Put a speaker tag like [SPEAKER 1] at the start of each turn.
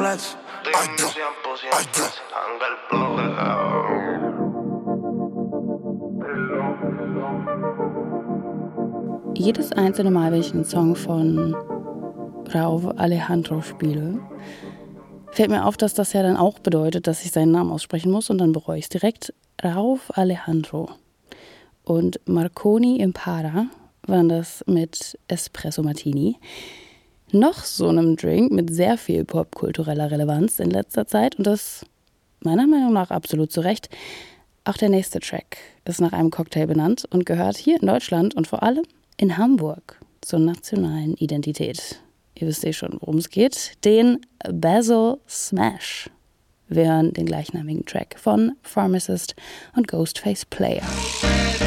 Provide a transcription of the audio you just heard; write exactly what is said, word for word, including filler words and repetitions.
[SPEAKER 1] flex. Ay, yo, ay, yo.
[SPEAKER 2] Jedes einzelne Mal, wenn ich einen Song von Rauw Alejandro spiele, fällt mir auf, dass das ja dann auch bedeutet, dass ich seinen Namen aussprechen muss und dann bereue ich es direkt. Rauw Alejandro und Marconi Impara waren das mit Espresso Martini. Noch so einem Drink mit sehr viel popkultureller Relevanz in letzter Zeit und das meiner Meinung nach absolut zu Recht. Auch der nächste Track ist nach einem Cocktail benannt und gehört hier in Deutschland und vor allem in Hamburg zur nationalen Identität. Ihr wisst eh schon, worum es geht. Den Basil Smash. Wir hören den gleichnamigen Track von Pharmacist und Ghostface Player.